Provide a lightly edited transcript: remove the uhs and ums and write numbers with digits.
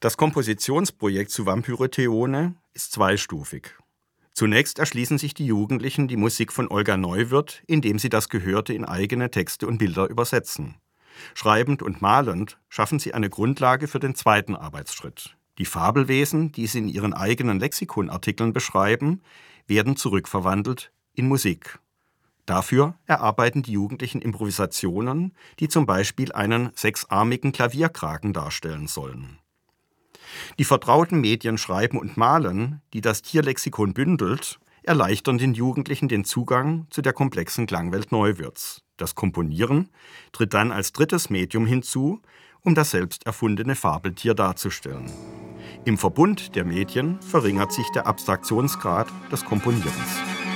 Das Kompositionsprojekt zu Vampyretheone ist zweistufig. Zunächst erschließen sich die Jugendlichen die Musik von Olga Neuwirth, indem sie das Gehörte in eigene Texte und Bilder übersetzen. Schreibend und malend schaffen sie eine Grundlage für den zweiten Arbeitsschritt. Die Fabelwesen, die sie in ihren eigenen Lexikonartikeln beschreiben, werden zurückverwandelt in Musik. Dafür erarbeiten die Jugendlichen Improvisationen, die zum Beispiel einen sechsarmigen Klavierkragen darstellen sollen. Die vertrauten Medien Schreiben und Malen, die das Tierlexikon bündelt, erleichtern den Jugendlichen den Zugang zu der komplexen Klangwelt Neuwirths. Das Komponieren tritt dann als drittes Medium hinzu, um das selbst erfundene Fabeltier darzustellen. Im Verbund der Medien verringert sich der Abstraktionsgrad des Komponierens.